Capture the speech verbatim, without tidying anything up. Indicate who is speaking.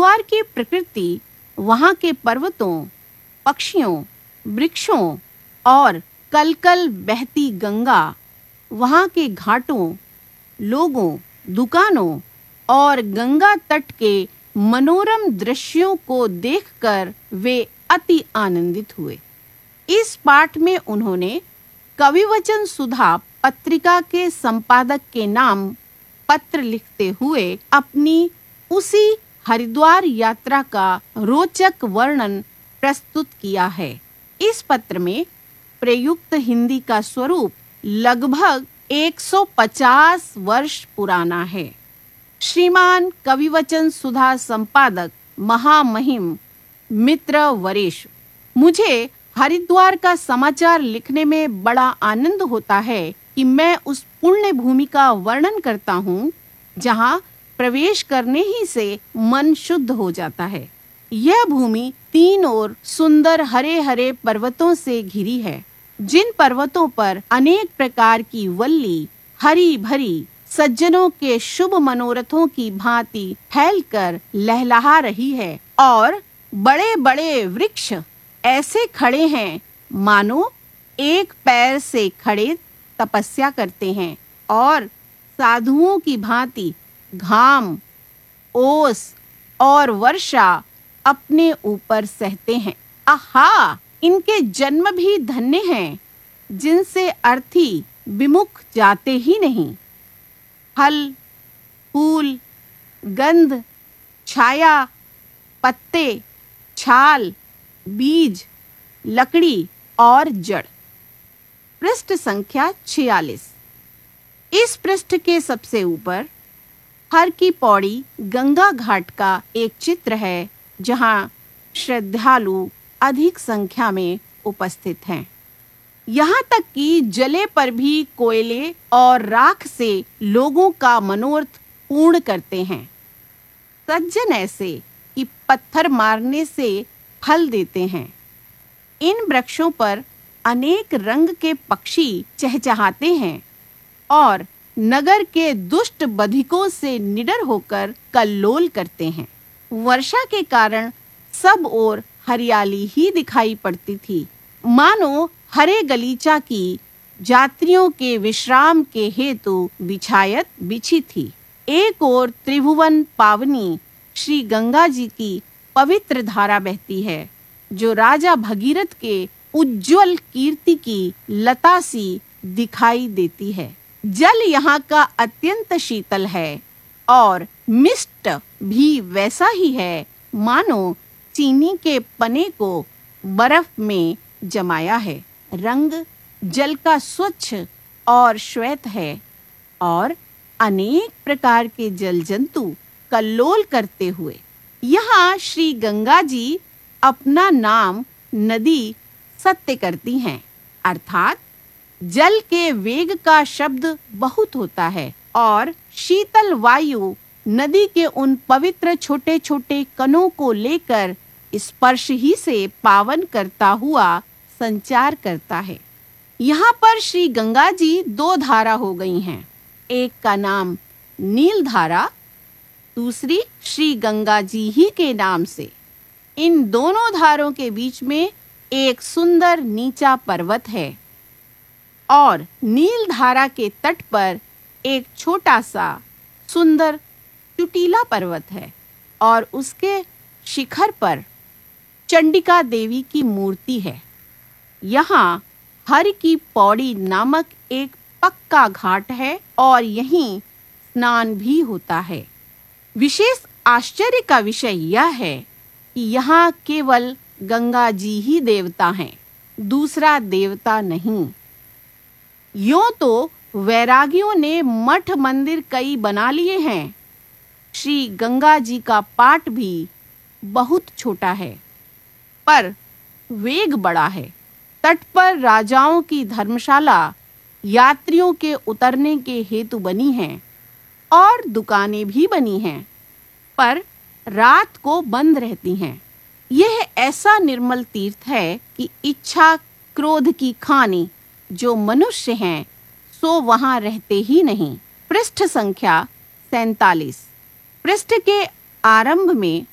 Speaker 1: हरिद्वार की प्रकृति, वहाँ के पर्वतों, पक्षियों, वृक्षों और कलकल बहती गंगा, वहाँ के घाटों, लोगों, दुकानों और गंगा तट के मनोरम दृश्यों को देखकर वे अति आनंदित हुए। इस पाठ में उन्होंने कविवचन सुधा पत्रिका के संपादक के नाम पत्र लिखते हुए अपनी उसी हरिद्वार यात्रा का रोचक वर्णन प्रस्तुत किया है। इस पत्र में प्रयुक्त हिंदी का स्वरूप लगभग एक सौ पचास वर्ष पुराना है। श्रीमान कविवचन सुधा संपादक महामहिम मित्र वरेश, मुझे हरिद्वार का समाचार लिखने में बड़ा आनंद होता है कि मैं उस पुण्य भूमि का वर्णन करता हूँ जहाँ प्रवेश करने ही से मन शुद्ध हो जाता है। यह भूमि तीन ओर सुंदर हरे हरे पर्वतों से घिरी है, जिन पर्वतों पर अनेक प्रकार की वल्ली हरी भरी सज्जनों के शुभ मनोरथों की भांति फैलकर लहलहा रही है और बड़े बड़े वृक्ष ऐसे खड़े हैं मानो एक पैर से खड़े तपस्या करते हैं और साधुओं की भांति घाम, ओस और वर्षा अपने ऊपर सहते हैं। आहा, इनके जन्म भी धन्य हैं, जिनसे अर्थी विमुख जाते ही नहीं। फल, फूल, गंध, छाया, पत्ते, छाल, बीज, लकड़ी और जड़। पृष्ठ संख्या छियालीस। इस पृष्ठ के सबसे ऊपर हर की पौड़ी गंगा घाट का एक चित्र है, जहां श्रद्धालु अधिक संख्या में उपस्थित हैं। यहाँ तक कि जले पर भी कोयले और राख से लोगों का मनोरथ पूर्ण करते हैं। सज्जन ऐसे कि पत्थर मारने से फल देते हैं। इन वृक्षों पर अनेक रंग के पक्षी चहचहाते हैं और नगर के दुष्ट बधिकों से निडर होकर कल्लोल करते हैं। वर्षा के कारण सब ओर हरियाली ही दिखाई पड़ती थी, मानो हरे गलीचा की यात्रियों के विश्राम के हेतु बिछायत बिछी थी। एक ओर त्रिभुवन पावनी श्री गंगा जी की पवित्र धारा बहती है, जो राजा भगीरथ के उज्जवल कीर्ति की लता सी दिखाई देती है। जल यहाँ का अत्यंत शीतल है और मिष्ट भी वैसा ही है मानो चीनी के पने को बर्फ में जमाया है। रंग जल का स्वच्छ और श्वेत है और अनेक प्रकार के जल जंतु कल्लोल करते हुए यहाँ श्री गंगा जी अपना नाम नदी सत्य करती हैं, अर्थात जल के वेग का शब्द बहुत होता है और शीतल वायु नदी के उन पवित्र छोटे छोटे कणों को लेकर स्पर्श ही से पावन करता हुआ संचार करता है। यहाँ पर श्री गंगा जी दो धारा हो गई हैं। एक का नाम नील धारा, दूसरी श्री गंगा जी ही के नाम से। इन दोनों धारों के बीच में एक सुंदर नीचा पर्वत है और नील धारा के तट पर एक छोटा सा सुंदर चुटीला पर्वत है और उसके शिखर पर चंडिका देवी की मूर्ति है। यहाँ हर की पौड़ी नामक एक पक्का घाट है और यहीं स्नान भी होता है। विशेष आश्चर्य का विषय यह है कि यहाँ केवल गंगा जी ही देवता हैं, दूसरा देवता नहीं। यूं तो वैरागियों ने मठ मंदिर कई बना लिए हैं। श्री गंगा जी का पाट भी बहुत छोटा है, पर वेग बड़ा है। तट पर राजाओं की धर्मशाला यात्रियों के उतरने के हेतु बनी है और दुकानें भी बनी हैं, पर रात को बंद रहती हैं। यह ऐसा निर्मल तीर्थ है कि इच्छा क्रोध की खानी जो मनुष्य हैं सो वहां रहते ही नहीं। पृष्ठ संख्या सैंतालीस। पृष्ठ के आरंभ में